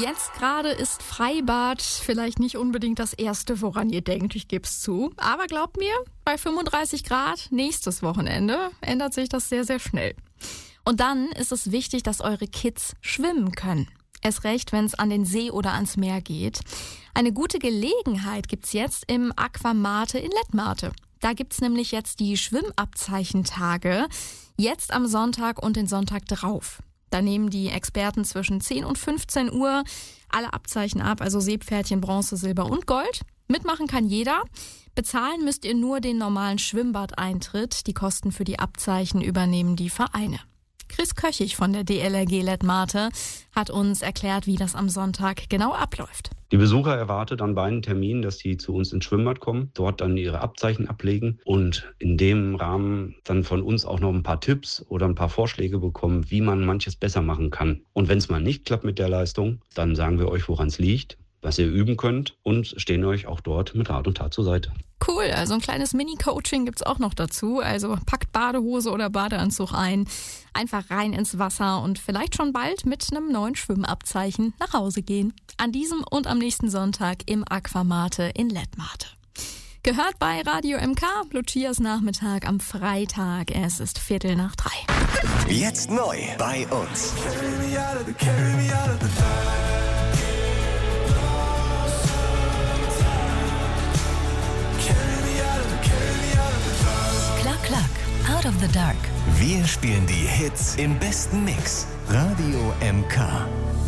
Jetzt gerade ist Freibad vielleicht nicht unbedingt das Erste, woran ihr denkt, ich gebe es zu. Aber glaubt mir, bei 35 Grad nächstes Wochenende ändert sich das sehr, sehr schnell. Und dann ist es wichtig, dass eure Kids schwimmen können. Erst recht, wenn es an den See oder ans Meer geht. Eine gute Gelegenheit gibt's jetzt im Aquamate in Lettmate. Da gibt's nämlich jetzt die Schwimmabzeichentage, jetzt am Sonntag und den Sonntag drauf. Da nehmen die Experten zwischen 10 und 15 Uhr alle Abzeichen ab, also Seepferdchen, Bronze, Silber und Gold. Mitmachen kann jeder. Bezahlen müsst ihr nur den normalen Schwimmbadeintritt. Die Kosten für die Abzeichen übernehmen die Vereine. Chris Köchig von der DLRG Lettmate hat uns erklärt, wie das am Sonntag genau abläuft. Die Besucher erwartet an beiden Terminen, dass sie zu uns ins Schwimmbad kommen, dort dann ihre Abzeichen ablegen und in dem Rahmen dann von uns auch noch ein paar Tipps oder ein paar Vorschläge bekommen, wie man manches besser machen kann. Und wenn es mal nicht klappt mit der Leistung, dann sagen wir euch, woran es liegt, was ihr üben könnt und stehen euch auch dort mit Rat und Tat zur Seite. Cool, also ein kleines Mini-Coaching gibt's auch noch dazu. Also packt Badehose oder Badeanzug ein, einfach rein ins Wasser und vielleicht schon bald mit einem neuen Schwimmabzeichen nach Hause gehen. An diesem und am nächsten Sonntag im Aquamate in Lettmate. Gehört bei Radio MK, Lucias Nachmittag am Freitag. Es ist 2:45. Jetzt neu bei uns. Out of the Dark. Wir spielen die Hits im besten Mix. Radio MK.